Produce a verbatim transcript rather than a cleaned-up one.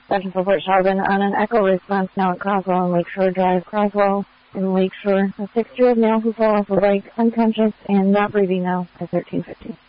Sergeant for Fort Charbon on an echo response now at Croswell and Lakeshore Drive. Croswell and Lakeshore. A six-year-old male who fell off a bike unconscious and not breathing now at thirteen fifty.